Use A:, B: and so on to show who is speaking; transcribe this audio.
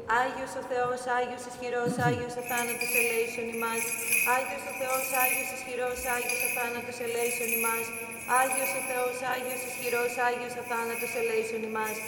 A: Άγιος ο Θεός, Άγιος ισχυρός, Άγιος αθάνατος ελέησον ημάς. Άγιος ο Θεός, Άγιος ισχυρός, Άγιος αθάνατος ελέησον ημάς. Άγιος ο Θεός, Άγιος ισχυρός, Άγιος αθάνατος ελέησον ημάς.